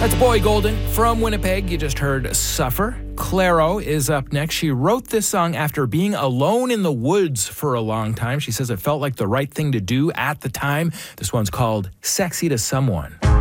That's Boy Golden from Winnipeg. You just heard Suffer. Clairo is up next. She wrote this song after being alone in the woods for a long time. She says it felt like the right thing to do at the time. This one's called Sexy to Someone.